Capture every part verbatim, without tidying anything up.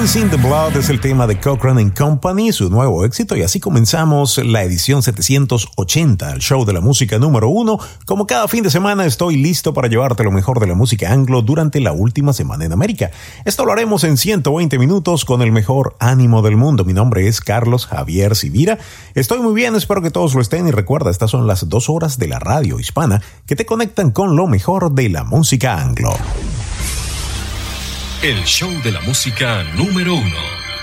Dancing the Blood es el tema de Cochrane and Company, su nuevo éxito, y así comenzamos la edición setecientos ochenta, el show de la música número uno. Como cada fin de semana estoy listo para llevarte lo mejor de la música anglo durante la última semana en América. Esto lo haremos en ciento veinte minutos con el mejor ánimo del mundo. Mi nombre es Carlos Javier Sivira. Estoy muy bien, espero que todos lo estén, y recuerda, estas son las dos horas de la radio hispana que te conectan con lo mejor de la música anglo. El show de la música número uno.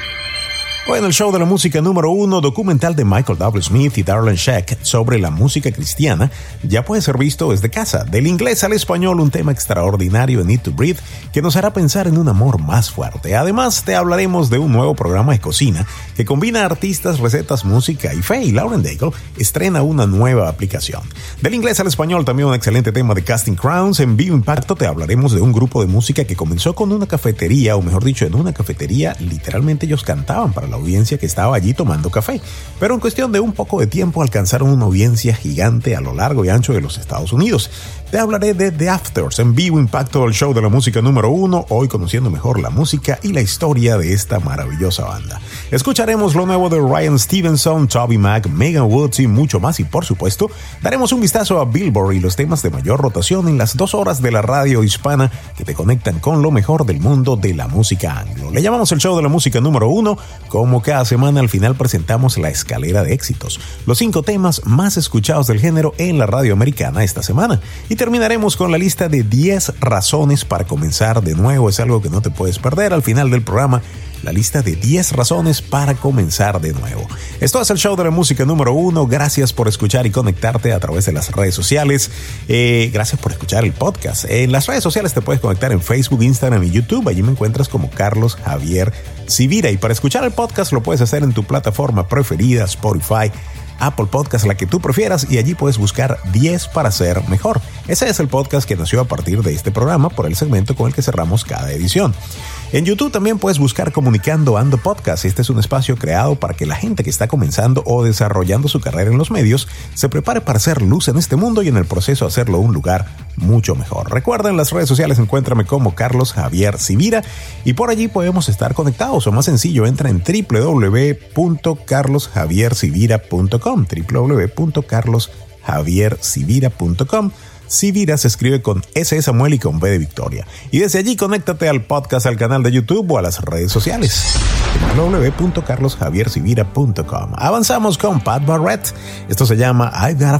Bueno, el show de la música número uno, documental de Michael W. Smith y Darlene Zschech sobre la música cristiana, ya puede ser visto desde casa. Del inglés al español, un tema extraordinario, Need to Breathe, que nos hará pensar en un amor más fuerte. Además, te hablaremos de un nuevo programa de cocina que combina artistas, recetas, música y fe, y Lauren Daigle estrena una nueva aplicación. Del inglés al español, también un excelente tema de Casting Crowns. En Vivo Impacto te hablaremos de un grupo de música que comenzó con una cafetería, o mejor dicho, en una cafetería, literalmente ellos cantaban para la audiencia que estaba allí tomando café, pero en cuestión de un poco de tiempo alcanzaron una audiencia gigante a lo largo y ancho de los Estados Unidos. Te hablaré de The Afters en Vivo Impacto, el show de la música número uno, hoy conociendo mejor la música y la historia de esta maravillosa banda. Escucharemos lo nuevo de Ryan Stevenson, Toby Mac, Megan Woods y mucho más, y por supuesto daremos un vistazo a Billboard y los temas de mayor rotación en las dos horas de la radio hispana que te conectan con lo mejor del mundo de la música anglo. Le llamamos el show de la música número uno. Como cada semana, al final presentamos la escalera de éxitos, los cinco temas más escuchados del género en la radio americana esta semana, y terminaremos con la lista de diez razones para comenzar de nuevo. Es algo que no te puedes perder al final del programa, la lista de diez razones para comenzar de nuevo. Esto es el show de la música número uno. Gracias por escuchar y conectarte a través de las redes sociales. Eh, gracias por escuchar el podcast. En las redes sociales te puedes conectar en Facebook, Instagram y YouTube. Allí me encuentras como Carlos Javier Sivira. Y para escuchar el podcast lo puedes hacer en tu plataforma preferida, Spotify, Apple Podcast, la que tú prefieras, y allí puedes buscar diez para ser mejor. Ese es el podcast que nació a partir de este programa por el segmento con el que cerramos cada edición. En YouTube también puedes buscar Comunicando Ando Podcast. Este es un espacio creado para que la gente que está comenzando o desarrollando su carrera en los medios se prepare para hacer luz en este mundo y en el proceso hacerlo un lugar mucho mejor. Recuerda, en las redes sociales encuéntrame como Carlos Javier Sivira, y por allí podemos estar conectados, o más sencillo, entra en w w w punto carlos javier sivira punto com, w w w punto carlos javier sivira punto com. Sivira se escribe con S de Samuel y con B de Victoria. Y desde allí conéctate al podcast, al canal de YouTube o a las redes sociales. w w w punto carlos javier sivira punto com. Avanzamos con Pat Barrett. Esto se llama I've Got a